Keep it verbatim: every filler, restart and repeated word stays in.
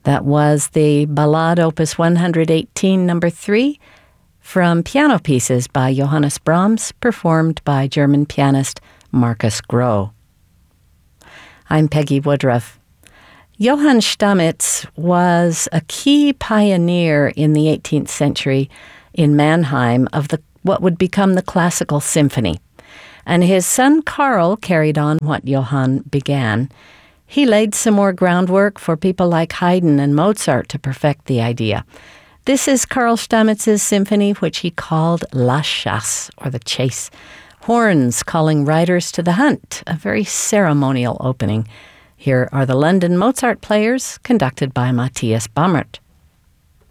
That was the Ballade Opus one hundred eighteen, number three, from piano pieces by Johannes Brahms, performed by German pianist Markus Groh. I'm Peggy Woodruff. Johann Stamitz was a key pioneer in the eighteenth century in Mannheim of the what would become the classical symphony. And his son Karl carried on what Johann began. He laid some more groundwork for people like Haydn and Mozart to perfect the idea. This is Karl Stamitz's symphony, which he called La Chasse, or the Chase. Horns calling riders to the hunt, a very ceremonial opening. Here are the London Mozart Players, conducted by Matthias Bammert.